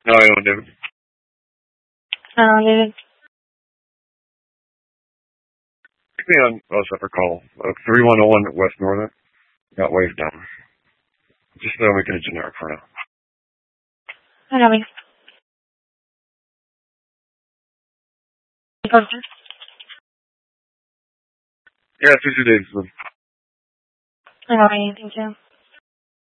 No, I don't, David. David. Give me on a separate call. 3101 West Northern. Got wave down. Just making it generic for now. I know. Yeah, 2 days. I know. Thank you.